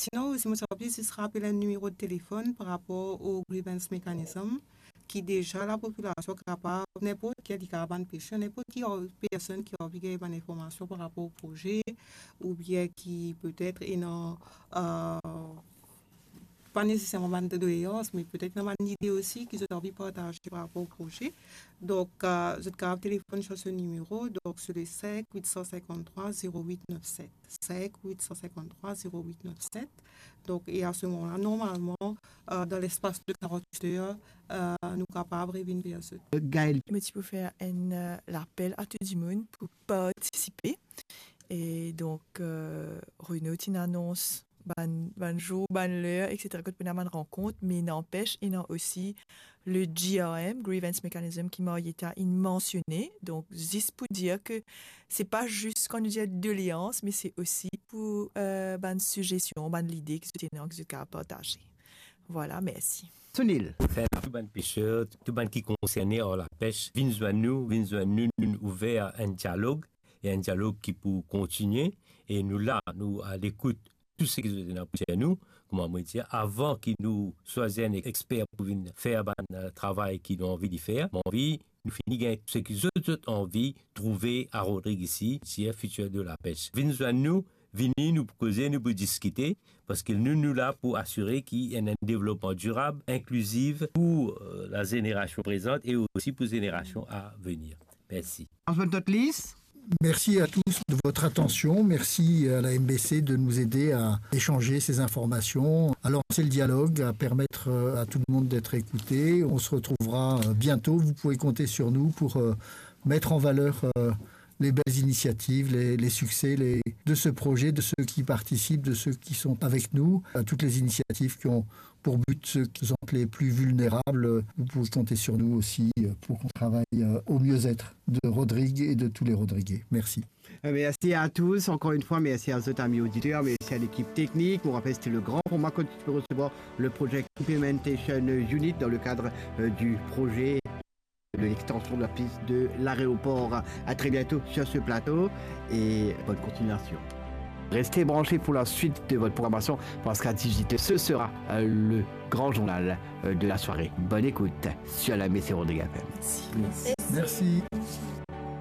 Sinon, aussi, moi, ça va ce sera appeler un numéro de téléphone par rapport au grievance mechanism qui déjà la population capable, n'importe quel caravane pêcheur, n'importe qui personne qui a envie une information par rapport au projet ou bien qui peut-être est dans pas nécessairement de doléances, mais peut-être dans une idée aussi qu'ils ont envie de partager par rapport au projet. Donc, je te téléphone sur ce numéro, donc sur le 5 853 0897. 5 853 0897. Donc, et à ce moment-là, normalement, dans l'espace de 48 heures, nous sommes capables de revenir vers ce. Gaël. Mais tu peux faire un appel à tout le monde pour participer. Et donc, Renaud, tu annonces ban jour, ban l'heure, etc. Quand on a une rencontre, mais n'empêche, il y a aussi le GRM, Grievance Mechanism, qui m'a été mentionné. Donc, juste pour dire que c'est pas juste quand on dit doléance, mais c'est aussi pour ban suggestion, ban l'idée que vous avez partagé. Voilà, merci. Sunil. Tout le pêcheur, tout le qui concerné à la pêche, nous ouvert un dialogue, et un dialogue qui peut continuer, et nous là, nous à l'écoute tout ce qui est dans nous, comment dire, avant qu'ils nous choisissent un expert pour venir faire un travail qu'ils ont envie de faire, mon envie, nous finissons ce qu'ils ont envie de trouver à Rodrigue ici, c'est le futur de la pêche. Venez nous causer, nous discuter, parce que nous là pour assurer qu'il y ait un développement durable, inclusif pour la génération présente et aussi pour les générations à venir. Merci. Merci à tous de votre attention. Merci à la MBC de nous aider à échanger ces informations, à lancer le dialogue, à permettre à tout le monde d'être écouté. On se retrouvera bientôt. Vous pouvez compter sur nous pour mettre en valeur les belles initiatives, les succès de ce projet, de ceux qui participent, de ceux qui sont avec nous, à toutes les initiatives qui ont pour but ceux qui sont les plus vulnérables. Vous pouvez compter sur nous aussi pour qu'on travaille au mieux-être de Rodrigue et de tous les Rodriguais. Merci. Merci à tous, encore une fois, merci à vos amis auditeurs, merci à l'équipe technique. On rappelle, c'était le grand format quand tu peux recevoir le Project Implementation Unit dans le cadre du projet de l'extension de la piste de l'aéroport. À très bientôt sur ce plateau et bonne continuation. Restez branchés pour la suite de votre programmation parce qu'à 18h, ce sera le grand journal de la soirée. Bonne écoute sur la MBC Rodrigue FM. Merci.